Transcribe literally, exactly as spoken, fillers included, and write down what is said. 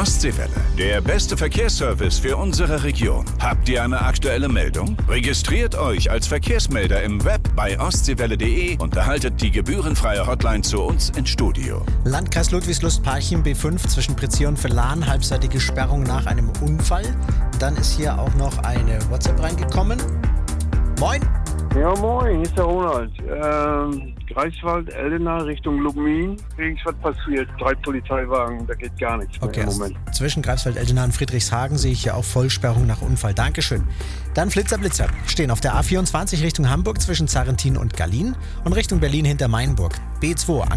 Ostseewelle, der beste Verkehrsservice für unsere Region. Habt ihr eine aktuelle Meldung? Registriert euch als Verkehrsmelder im Web bei ostseewelle punkt de und erhaltet die gebührenfreie Hotline zu uns ins Studio. Landkreis Ludwigslust-Parchim B fünf zwischen Pritzir und Villahn, halbseitige Sperrung nach einem Unfall. Dann ist hier auch noch eine WhatsApp reingekommen. Moin! Ja, moin, hier ist der Ronald. Ähm, Greifswald, Eldena, Richtung Lubmin. Irgendwas passiert. Drei Polizeiwagen, da geht gar nichts mehr Okay, im also Moment. zwischen Greifswald, Eldena und Friedrichshagen sehe ich hier auch Vollsperrung nach Unfall. Dankeschön. Dann Flitzer, Blitzer. Stehen auf der A vierundzwanzig Richtung Hamburg zwischen Zarrentin und Gallien und Richtung Berlin hinter Mainburg. B zwei